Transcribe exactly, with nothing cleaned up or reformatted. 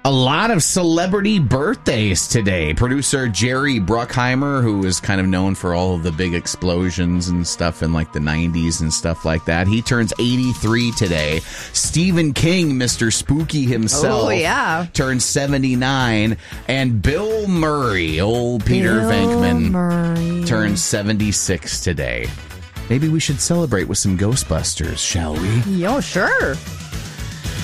A lot of celebrity birthdays today. Producer Jerry Bruckheimer, who is kind of known for all of the big explosions and stuff in like the nineties and stuff like that. He turns eighty-three today. Stephen King, Mister Spooky himself, oh, yeah. turns seventy-nine. And Bill Murray, old Peter Bill Venkman, Murray. turns seventy-six today. Maybe we should celebrate with some Ghostbusters, shall we? Yo, sure.